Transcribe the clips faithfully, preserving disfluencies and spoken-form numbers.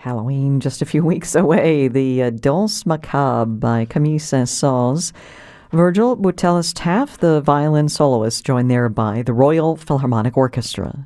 Halloween just a few weeks away. The uh, Danse Macabre by Camille Saint-Saëns. Virgil Boutelis-Taff, the violin soloist, joined there by the Royal Philharmonic Orchestra.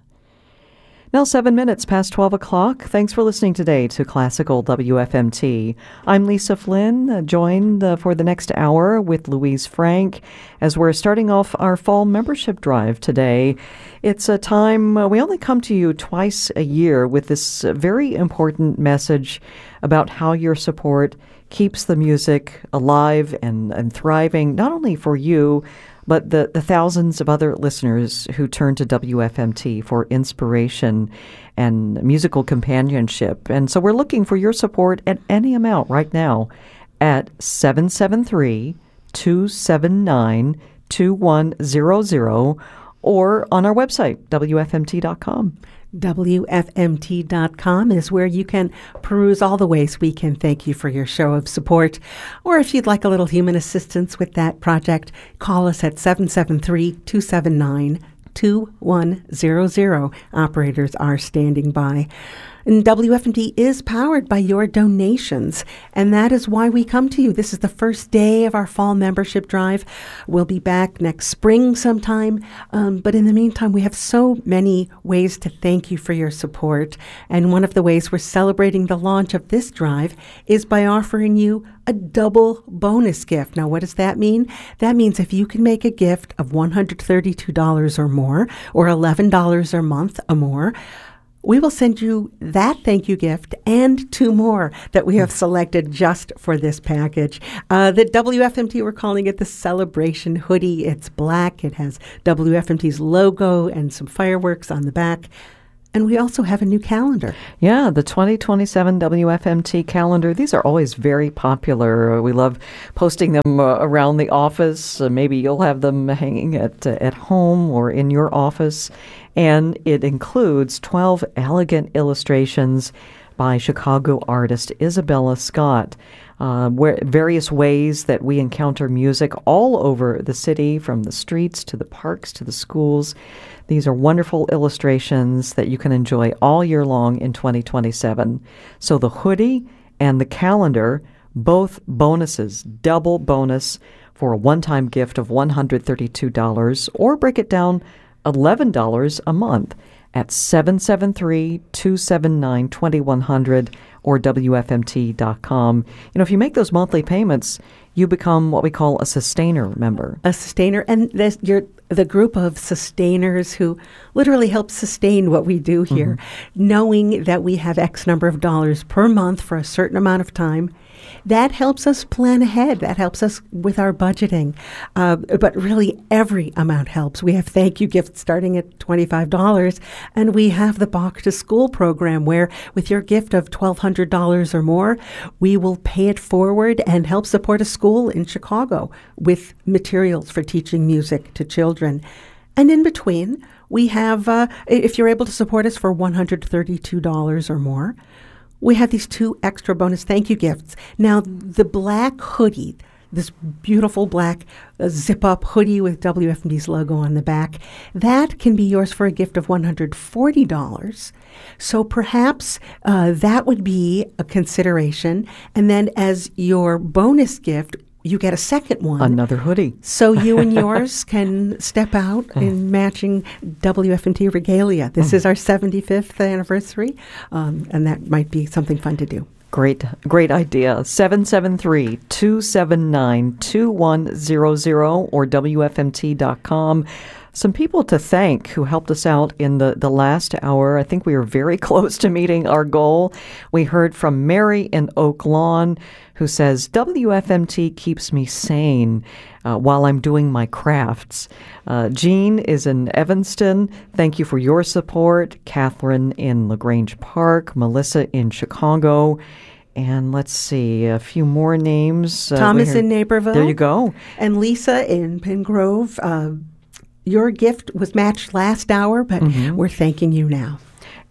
Now seven minutes past twelve o'clock. Thanks for listening today to Classical W F M T. I'm Lisa Flynn, uh, joined uh, for the next hour with Louise Frank as we're starting off our fall membership drive today. It's a time uh, we only come to you twice a year with this uh, very important message about how your support keeps the music alive and, and thriving, not only for you, but the, the thousands of other listeners who turn to W F M T for inspiration and musical companionship. And so we're looking for your support at any amount right now at seven seven three, two seven nine, two one zero zero or on our website, W F M T dot com. W F M T dot com is where you can peruse all the ways we can thank you for your show of support. Or if you'd like a little human assistance with that project, call us at seven seven three, two seven nine, two one zero zero. Operators are standing by. And W F M T is powered by your donations, and that is why we come to you. This is the first day of our fall membership drive. We'll be back next spring sometime, um, but in the meantime, we have so many ways to thank you for your support, and one of the ways we're celebrating the launch of this drive is by offering you a double bonus gift. Now, what does that mean? That means if you can make a gift of one hundred thirty-two dollars or more, or eleven dollars a month or more, we will send you that thank you gift and two more that we have selected just for this package. Uh, the W F M T, we're calling it the Celebration Hoodie. It's black. It has W F M T's logo and some fireworks on the back. And we also have a new calendar. Yeah, the twenty twenty-seven W F M T calendar. These are always very popular. We love posting them uh, around the office. Uh, maybe you'll have them hanging at uh, at home or in your office. And it includes twelve elegant illustrations by Chicago artist Isabella Scott. Uh, where various ways that we encounter music all over the city, from the streets to the parks to the schools. These are wonderful illustrations that you can enjoy all year long in twenty twenty-seven. So the hoodie and the calendar, both bonuses, double bonus for a one-time gift of one hundred thirty-two dollars, or break it down eleven dollars a month at seven seven three, two seven nine, two one zero zero or W F M T dot com. You know, if you make those monthly payments, you become what we call a sustainer member. A sustainer, and this, you're the group of sustainers who literally help sustain what we do here, mm-hmm. knowing that we have X number of dollars per month for a certain amount of time. That helps us plan ahead. That helps us with our budgeting. Uh, but really, every amount helps. We have thank you gifts starting at twenty-five dollars, and we have the Bach to School program where, with your gift of twelve hundred dollars or more, we will pay it forward and help support a school in Chicago with materials for teaching music to children. And in between, we have, uh, if you're able to support us for one hundred thirty-two dollars or more, we have these two extra bonus thank you gifts. Now, the black hoodie, this beautiful black uh, zip-up hoodie with W F M T's logo on the back, that can be yours for a gift of one hundred forty dollars. So perhaps uh, that would be a consideration. And then as your bonus gift, you get a second one. Another hoodie. So you and yours can step out in matching W F M T regalia. This is our seventy-fifth anniversary, um, and that might be something fun to do. Great, great idea. seven seven three, two seven nine, two one zero zero or W F M T dot com. Some people to thank who helped us out in the, the last hour. I think we were very close to meeting our goal. We heard from Mary in Oak Lawn, who says, W F M T keeps me sane uh, while I'm doing my crafts. Uh, Jean is in Evanston. Thank you for your support. Catherine in LaGrange Park. Melissa in Chicago. And let's see, a few more names. Uh, Thomas in Naperville. There you go. And Lisa in Pengrove. Uh, your gift was matched last hour, but mm-hmm. we're thanking you now.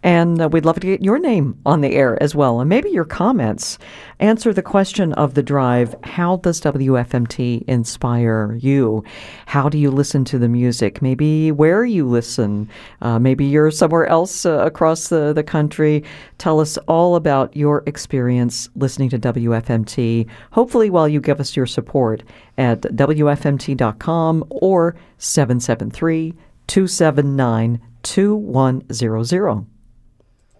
And uh, we'd love to get your name on the air as well, and maybe your comments. Answer the question of the drive: how does W F M T inspire you? How do you listen to the music? Maybe where you listen. Uh, maybe you're somewhere else uh, across the, the country. Tell us all about your experience listening to W F M T, hopefully while you give us your support at W F M T dot com or seven seven three, two seven nine, two one zero zero.